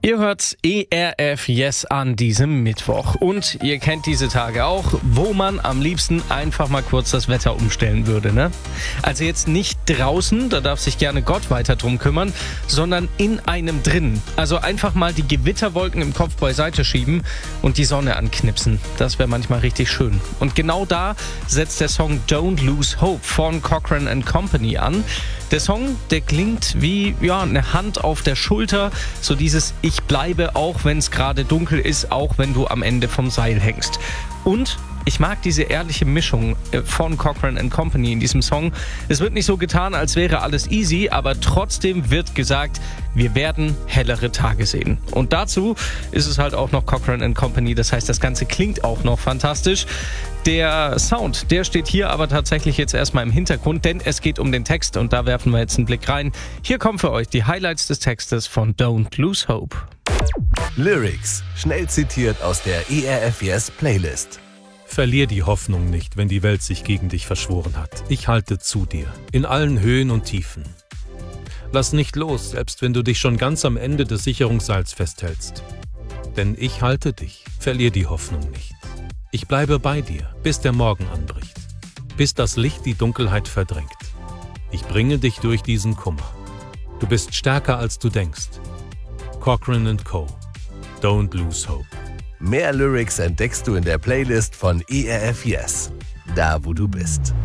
Ihr hört ERF Yes an diesem Mittwoch. Und ihr kennt diese Tage auch, wo man am liebsten einfach mal kurz das Wetter umstellen würde, ne? Also jetzt nicht draußen, da darf sich gerne Gott weiter drum kümmern, sondern in einem drin. Also einfach mal die Gewitterwolken im Kopf beiseite schieben und die Sonne anknipsen. Das wäre manchmal richtig schön. Und genau da setzt der Song Don't Lose Hope von Cochrane & Company an. Der Song, der klingt wie eine Hand auf der Schulter, so dieses Ich bleibe, auch wenn es gerade dunkel ist, auch wenn du am Ende vom Seil hängst. Und ich mag diese ehrliche Mischung von Cochrane & Company in diesem Song. Es wird nicht so getan, als wäre alles easy, aber trotzdem wird gesagt, wir werden hellere Tage sehen. Und dazu ist es halt auch noch Cochrane & Company, das heißt, das Ganze klingt auch noch fantastisch. Der Sound, der steht hier aber tatsächlich jetzt erstmal im Hintergrund, denn es geht um den Text und da werfen wir jetzt einen Blick rein. Hier kommen für euch die Highlights des Textes von Don't Lose Hope. Lyrics, schnell zitiert aus der ERF Yes Playlist. Verlier die Hoffnung nicht, wenn die Welt sich gegen dich verschworen hat. Ich halte zu dir, in allen Höhen und Tiefen. Lass nicht los, selbst wenn du dich schon ganz am Ende des Sicherungsseils festhältst. Denn ich halte dich, verlier die Hoffnung nicht. Ich bleibe bei dir, bis der Morgen anbricht, bis das Licht die Dunkelheit verdrängt. Ich bringe dich durch diesen Kummer. Du bist stärker, als du denkst. Cochrane & Co. Don't lose hope. Mehr Lyrics entdeckst du in der Playlist von ERF Yes, da wo du bist.